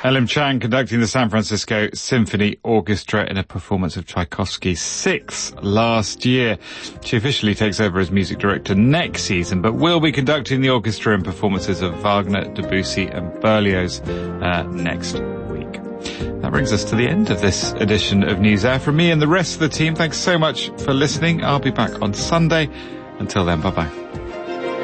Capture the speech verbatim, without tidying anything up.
Elim Chang conducting the San Francisco Symphony Orchestra in a performance of Tchaikovsky's Sixth last year. She officially takes over as music director next season, but will be conducting the orchestra in performances of Wagner, Debussy and Berlioz uh, next week. That brings us to the end of this edition of NewsHour. From me and the rest of the team, thanks so much for listening. I'll be back on Sunday. Until then, bye-bye.